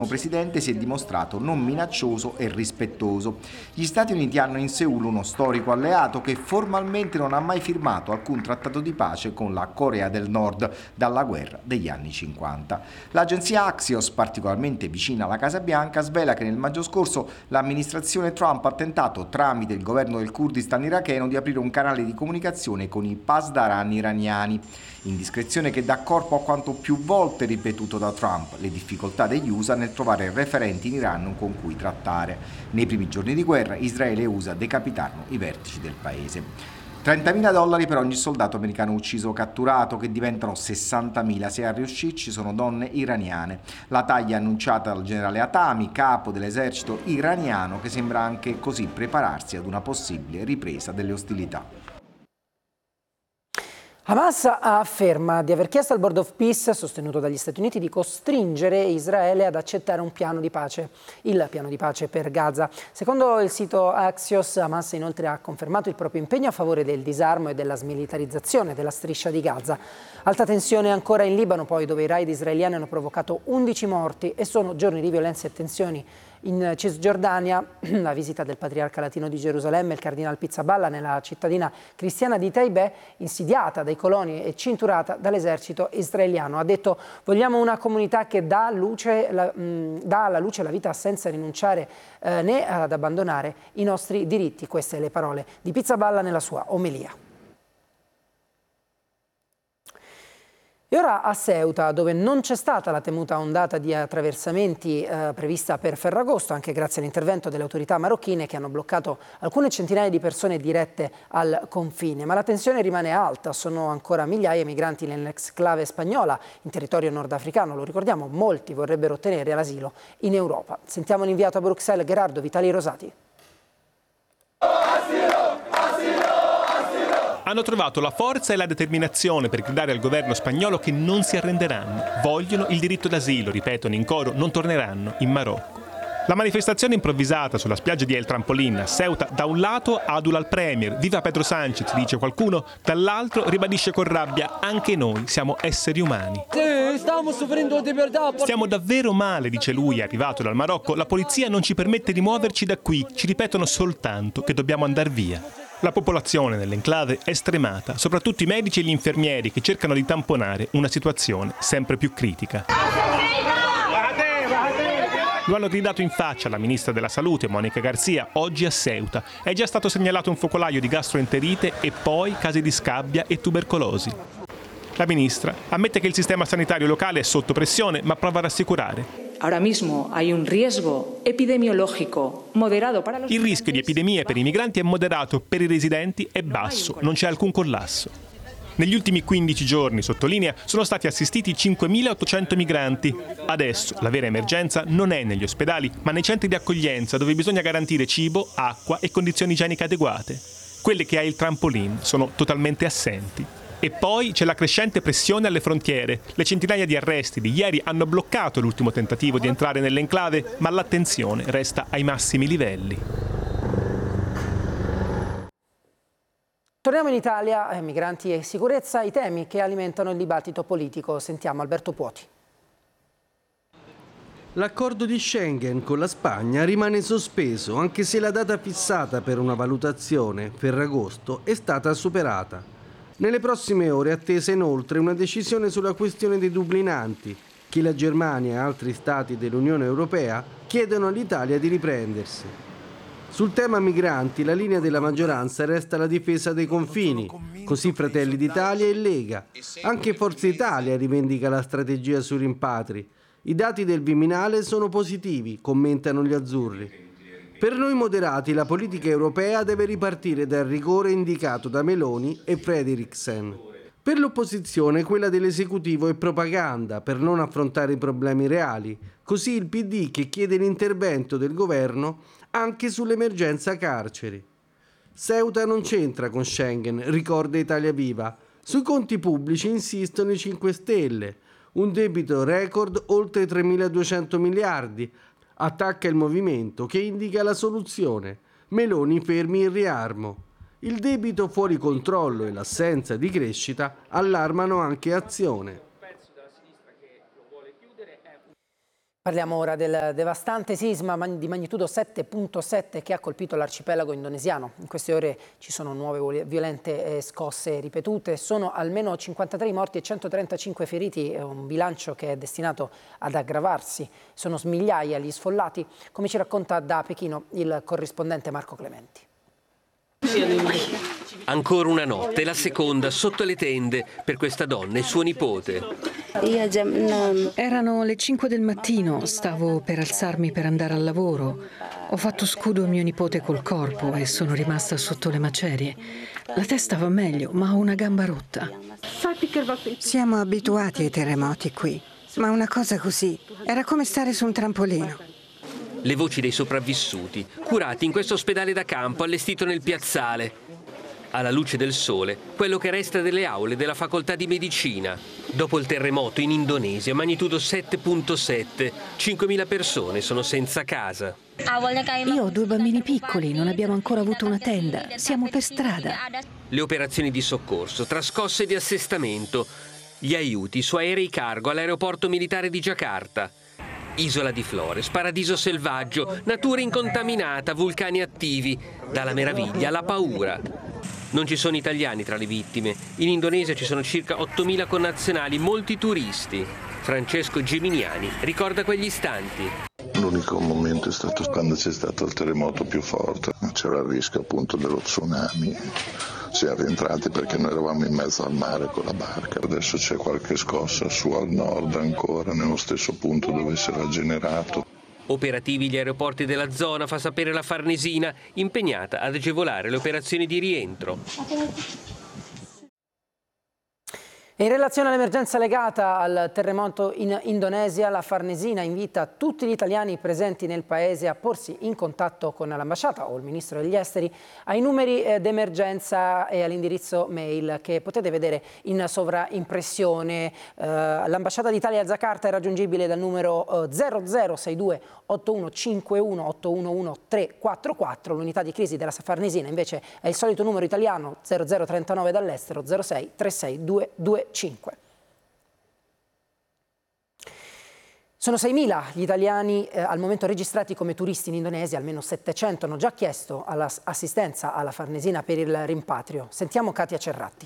presidente si è dimostrato non minaccioso e rispettoso. Gli Stati Uniti hanno in Seul uno storico alleato che formalmente non ha mai firmato alcun trattato di pace con la Corea del Nord dalla guerra degli anni 50. L'agenzia Axios, particolarmente vicina alla Casa Bianca, svela che nel maggio scorso l'amministrazione Trump ha tentato, tramite il governo del Kurdistan iracheno, di aprire un canale di comunicazione con i pasdaran iraniani. Indiscrezione che dà corpo a quanto più volte ripetuto da Trump, le difficoltà degli USA nel trovare referenti in Iran con cui trattare. Nei primi giorni di guerra Israele e USA decapitarono i vertici del paese. $30.000 per ogni soldato americano ucciso o catturato, che diventano 60.000 se a riuscirci sono donne iraniane. La taglia annunciata dal generale Hatami, capo dell'esercito iraniano, che sembra anche così prepararsi ad una possibile ripresa delle ostilità. Hamas afferma di aver chiesto al Board of Peace, sostenuto dagli Stati Uniti, di costringere Israele ad accettare un piano di pace, il piano di pace per Gaza. Secondo il sito Axios, Hamas inoltre ha confermato il proprio impegno a favore del disarmo e della smilitarizzazione della striscia di Gaza. Alta tensione ancora in Libano, poi, dove i raid israeliani hanno provocato 11 morti e sono giorni di violenza e tensioni. In Cisgiordania, la visita del patriarca latino di Gerusalemme, il cardinal Pizzaballa, nella cittadina cristiana di Taibeh, insidiata dai coloni e cinturata dall'esercito israeliano. Ha detto: vogliamo una comunità che dà alla luce la vita senza rinunciare né ad abbandonare i nostri diritti. Queste le parole di Pizzaballa nella sua omelia. E ora a Ceuta, dove non c'è stata la temuta ondata di attraversamenti prevista per Ferragosto, anche grazie all'intervento delle autorità marocchine che hanno bloccato alcune centinaia di persone dirette al confine. Ma la tensione rimane alta, sono ancora migliaia i migranti nell'exclave spagnola in territorio nordafricano. Lo ricordiamo, molti vorrebbero ottenere l'asilo in Europa. Sentiamo l'inviato a Bruxelles, Gerardo Vitali Rosati. Hanno trovato la forza e la determinazione per gridare al governo spagnolo che non si arrenderanno. Vogliono il diritto d'asilo, ripetono in coro, non torneranno in Marocco. La manifestazione improvvisata sulla spiaggia di El Trampolín a Ceuta da un lato adula il premier, viva Pedro Sánchez, dice qualcuno, dall'altro ribadisce con rabbia: anche noi siamo esseri umani. Stiamo davvero male, dice lui, arrivato dal Marocco, la polizia non ci permette di muoverci da qui, ci ripetono soltanto che dobbiamo andar via. La popolazione nell'enclave è stremata, soprattutto i medici e gli infermieri che cercano di tamponare una situazione sempre più critica. Lo hanno gridato in faccia alla ministra della Salute, Mónica García, oggi a Ceuta. È già stato segnalato un focolaio di gastroenterite e poi casi di scabbia e tubercolosi. La ministra ammette che il sistema sanitario locale è sotto pressione, ma prova a rassicurare. Ahora mismo hay un riesgo epidemiológico moderado para los... Il rischio di epidemie per i migranti è moderato, per i residenti è basso, non c'è alcun collasso. Negli ultimi 15 giorni, sottolinea, sono stati assistiti 5.800 migranti. Adesso la vera emergenza non è negli ospedali, ma nei centri di accoglienza, dove bisogna garantire cibo, acqua e condizioni igieniche adeguate. Quelle che ha il Trampolín sono totalmente assenti. E poi c'è la crescente pressione alle frontiere. Le centinaia di arresti di ieri hanno bloccato l'ultimo tentativo di entrare nell'enclave, ma l'attenzione resta ai massimi livelli. Torniamo in Italia, migranti e sicurezza, i temi che alimentano il dibattito politico. Sentiamo Alberto Puoti. L'accordo di Schengen con la Spagna rimane sospeso, anche se la data fissata per una valutazione, Ferragosto, è stata superata. Nelle prossime ore è attesa inoltre una decisione sulla questione dei dublinanti, che la Germania e altri stati dell'Unione Europea chiedono all'Italia di riprendersi. Sul tema migranti la linea della maggioranza resta la difesa dei confini, così Fratelli d'Italia e Lega. Anche Forza Italia rivendica la strategia sui rimpatri. I dati del Viminale sono positivi, commentano gli azzurri. Per noi moderati la politica europea deve ripartire dal rigore indicato da Meloni e Frederiksen. Per l'opposizione quella dell'esecutivo è propaganda per non affrontare i problemi reali, così il PD che chiede l'intervento del governo anche sull'emergenza carceri. Ceuta non c'entra con Schengen, ricorda Italia Viva. Sui conti pubblici insistono i 5 Stelle, un debito record oltre 3.200 miliardi, attacca il movimento che indica la soluzione. Meloni fermi il riarmo. Il debito fuori controllo e l'assenza di crescita allarmano anche Azione. Parliamo ora del devastante sisma di magnitudo 7.7 che ha colpito l'arcipelago indonesiano. In queste ore ci sono nuove violente scosse ripetute, sono almeno 53 morti e 135 feriti, un bilancio che è destinato ad aggravarsi. Sono migliaia gli sfollati, come ci racconta da Pechino il corrispondente Marco Clementi. Ancora una notte, la seconda sotto le tende per questa donna e suo nipote. Erano le 5 del mattino, stavo per alzarmi per andare al lavoro. Ho fatto scudo a mio nipote col corpo e sono rimasta sotto le macerie. La testa va meglio, ma ho una gamba rotta. Siamo abituati ai terremoti qui, ma una cosa così era come stare su un trampolino. Le voci dei sopravvissuti, curati in questo ospedale da campo allestito nel piazzale. Alla luce del sole, quello che resta delle aule della facoltà di medicina. Dopo il terremoto in Indonesia, magnitudo 7.7, 5.000 persone sono senza casa. Io ho 2 bambini piccoli, non abbiamo ancora avuto una tenda, siamo per strada. Le operazioni di soccorso, tra scosse di assestamento, gli aiuti su aerei cargo all'aeroporto militare di Giacarta. Isola di Flores, paradiso selvaggio, natura incontaminata, vulcani attivi, dalla meraviglia alla paura. Non ci sono italiani tra le vittime. In Indonesia ci sono circa 8.000 connazionali, molti turisti. Francesco Geminiani ricorda quegli istanti. L'unico momento è stato quando c'è stato il terremoto più forte. C'era il rischio appunto dello tsunami. Siamo rientrati perché noi eravamo in mezzo al mare con la barca. Adesso c'è qualche scossa su al nord ancora, nello stesso punto dove si era generato. Operativi gli aeroporti della zona, fa sapere la Farnesina, impegnata ad agevolare le operazioni di rientro. In relazione all'emergenza legata al terremoto in Indonesia, la Farnesina invita tutti gli italiani presenti nel paese a porsi in contatto con l'ambasciata o il ministro degli esteri ai numeri d'emergenza e all'indirizzo mail che potete vedere in sovraimpressione. L'ambasciata d'Italia a Giacarta è raggiungibile dal numero 0062 8151 811 344. L'unità di crisi della Farnesina invece è il solito numero italiano 0039 dall'estero 06 36 225. Sono 6.000 gli italiani al momento registrati come turisti in Indonesia, almeno 700 hanno già chiesto assistenza alla Farnesina per il rimpatrio. Sentiamo Katia Cerratti.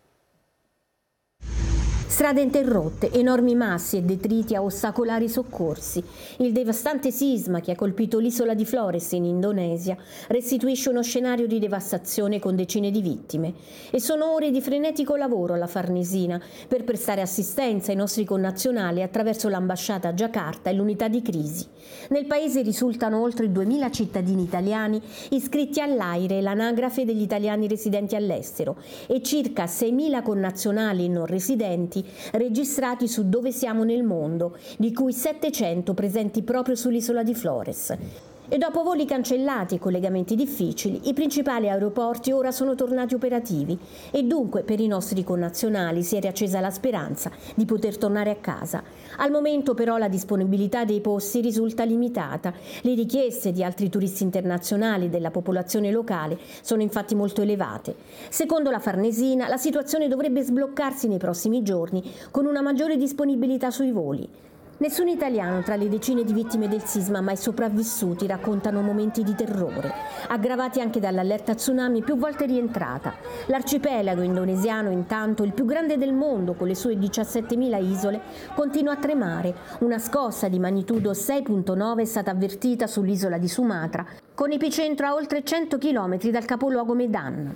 Strade interrotte, enormi massi e detriti a ostacolare i soccorsi. Il devastante sisma che ha colpito l'isola di Flores in Indonesia restituisce uno scenario di devastazione con decine di vittime. E sono ore di frenetico lavoro alla Farnesina per prestare assistenza ai nostri connazionali attraverso l'ambasciata a Giacarta e l'unità di crisi. Nel paese risultano oltre 2.000 cittadini italiani iscritti all'AIRE, l'anagrafe degli italiani residenti all'estero, e circa 6.000 connazionali non residenti registrati su Dove siamo nel mondo, di cui 700 presenti proprio sull'isola di Flores. E dopo voli cancellati e collegamenti difficili, i principali aeroporti ora sono tornati operativi e dunque per i nostri connazionali si è riaccesa la speranza di poter tornare a casa. Al momento però la disponibilità dei posti risulta limitata. Le richieste di altri turisti internazionali e della popolazione locale sono infatti molto elevate. Secondo la Farnesina, la situazione dovrebbe sbloccarsi nei prossimi giorni con una maggiore disponibilità sui voli. Nessun italiano tra le decine di vittime del sisma mai sopravvissuti raccontano momenti di terrore, aggravati anche dall'allerta tsunami più volte rientrata. L'arcipelago indonesiano, intanto, il più grande del mondo con le sue 17.000 isole, continua a tremare. Una scossa di magnitudo 6.9 è stata avvertita sull'isola di Sumatra, con epicentro a oltre 100 km dal capoluogo Medan.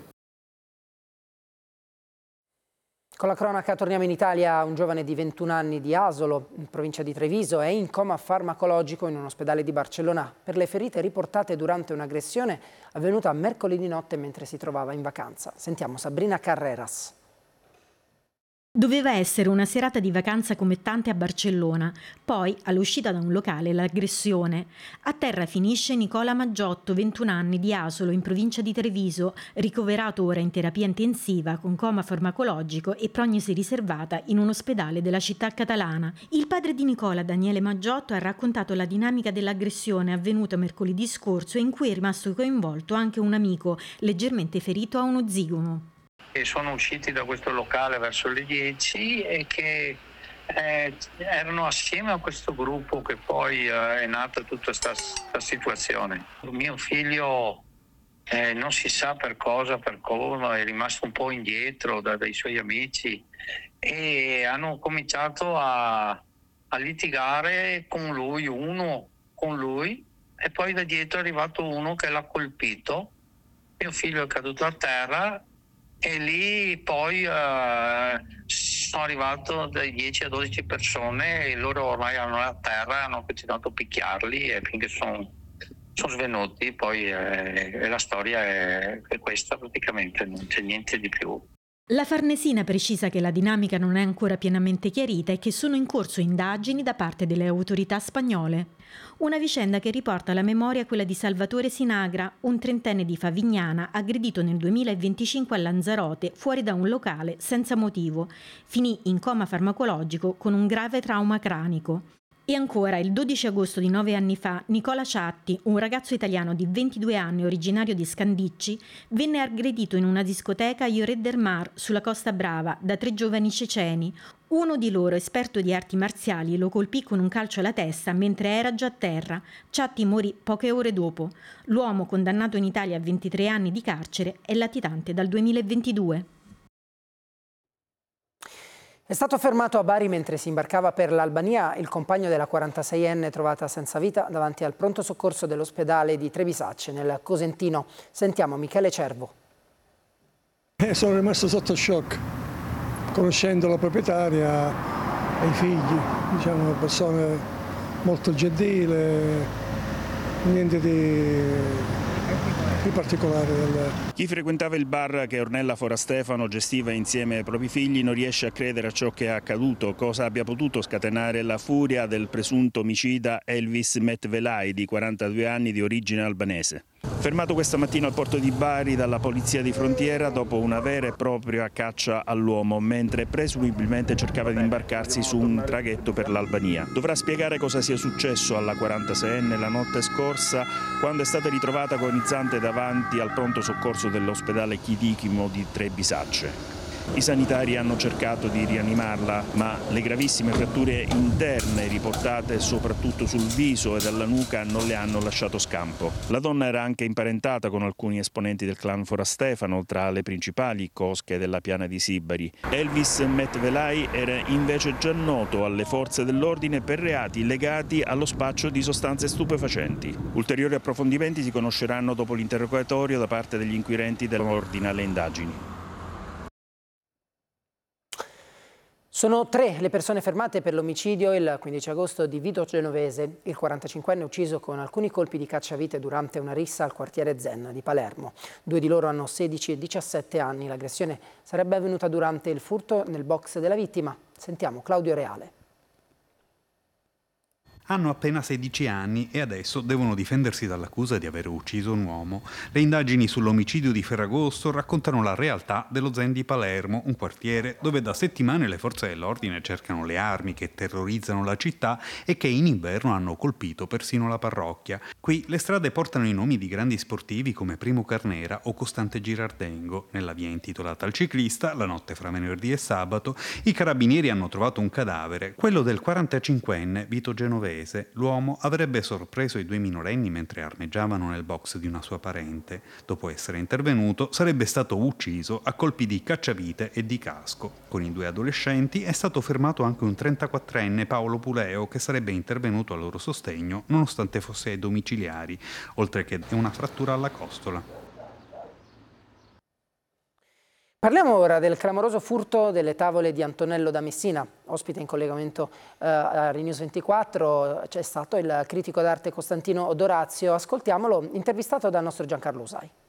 Con la cronaca torniamo in Italia. Un giovane di 21 anni di Asolo, in provincia di Treviso, è in coma farmacologico in un ospedale di Barcellona per le ferite riportate durante un'aggressione avvenuta mercoledì notte mentre si trovava in vacanza. Sentiamo Sabrina Carreras. Doveva essere una serata di vacanza come tante a Barcellona, poi all'uscita da un locale l'aggressione. A terra finisce Nicola Maggiotto, 21 anni, di Asolo, in provincia di Treviso, ricoverato ora in terapia intensiva con coma farmacologico e prognosi riservata in un ospedale della città catalana. Il padre di Nicola, Daniele Maggiotto, ha raccontato la dinamica dell'aggressione avvenuta mercoledì scorso e in cui è rimasto coinvolto anche un amico leggermente ferito a uno zigomo. Sono usciti da questo locale verso le 10 e che erano assieme a questo gruppo che poi è nata tutta questa situazione. Mio figlio non si sa per cosa, per come, è rimasto un po' indietro dai suoi amici e hanno cominciato a litigare con lui, uno con lui, e poi da dietro è arrivato uno che l'ha colpito. Mio figlio è caduto a terra e lì poi sono arrivato dai 10 a 12 persone e loro ormai erano a terra, hanno continuato a picchiarli e finché sono svenuti. Poi la storia è questa praticamente, non c'è niente di più. La Farnesina precisa che la dinamica non è ancora pienamente chiarita e che sono in corso indagini da parte delle autorità spagnole. Una vicenda che riporta alla memoria quella di Salvatore Sinagra, un trentenne di Favignana aggredito nel 2025 a Lanzarote fuori da un locale senza motivo. Finì in coma farmacologico con un grave trauma cranico. E ancora, il 12 agosto di 9 anni fa, Nicola Ciatti, un ragazzo italiano di 22 anni originario di Scandicci, venne aggredito in una discoteca a Lloret del Mar, sulla Costa Brava, da 3 giovani ceceni. Uno di loro, esperto di arti marziali, lo colpì con un calcio alla testa mentre era già a terra. Ciatti morì poche ore dopo. L'uomo, condannato in Italia a 23 anni di carcere, è latitante dal 2022. È stato fermato a Bari mentre si imbarcava per l'Albania il compagno della 46enne trovata senza vita davanti al pronto soccorso dell'ospedale di Trebisacce, nel Cosentino. Sentiamo Michele Cervo. Sono rimasto sotto shock, conoscendo la proprietaria e i figli, diciamo, una persona molto gentile, niente di particolare. Chi frequentava il bar che Ornella Forastefano gestiva insieme ai propri figli non riesce a credere a ciò che è accaduto, cosa abbia potuto scatenare la furia del presunto omicida Elvis Metvelay, di 42 anni, di origine albanese. Fermato questa mattina al porto di Bari dalla polizia di frontiera dopo una vera e propria caccia all'uomo, mentre presumibilmente cercava di imbarcarsi su un traghetto per l'Albania. Dovrà spiegare cosa sia successo alla 46enne la notte scorsa, quando è stata ritrovata agonizzante davanti al pronto soccorso dell'ospedale Chirichimo di Trebisacce. I sanitari hanno cercato di rianimarla, ma le gravissime fratture interne riportate soprattutto sul viso e dalla nuca non le hanno lasciato scampo. La donna era anche imparentata con alcuni esponenti del clan Forastefano, tra le principali cosche della piana di Sibari. Elvis Metvelay era invece già noto alle forze dell'ordine per reati legati allo spaccio di sostanze stupefacenti. Ulteriori approfondimenti si conosceranno dopo l'interrogatorio da parte degli inquirenti dell'ordine alle indagini. Sono 3 le persone fermate per l'omicidio il 15 agosto di Vito Genovese, il 45enne ucciso con alcuni colpi di cacciavite durante una rissa al quartiere Zen di Palermo. 2 di loro hanno 16 e 17 anni. L'aggressione sarebbe avvenuta durante il furto nel box della vittima. Sentiamo Claudio Reale. Hanno appena 16 anni e adesso devono difendersi dall'accusa di aver ucciso un uomo. Le indagini sull'omicidio di Ferragosto raccontano la realtà dello Zen di Palermo, un quartiere dove da settimane le forze dell'ordine cercano le armi che terrorizzano la città e che in inverno hanno colpito persino la parrocchia. Qui le strade portano i nomi di grandi sportivi come Primo Carnera o Costante Girardengo. Nella via intitolata al ciclista, la notte fra venerdì e sabato, i carabinieri hanno trovato un cadavere, quello del 45enne Vito Genovese. L'uomo avrebbe sorpreso i 2 minorenni mentre armeggiavano nel box di una sua parente. Dopo essere intervenuto, sarebbe stato ucciso a colpi di cacciavite e di casco. Con i 2 adolescenti è stato fermato anche un 34enne Paolo Puleo che sarebbe intervenuto a loro sostegno nonostante fosse ai domiciliari, oltre che una frattura alla costola. Parliamo ora del clamoroso furto delle tavole di Antonello da Messina. Ospite in collegamento a Rinews 24 c'è stato il critico d'arte Costantino Dorazio. Ascoltiamolo, intervistato dal nostro Giancarlo Usai.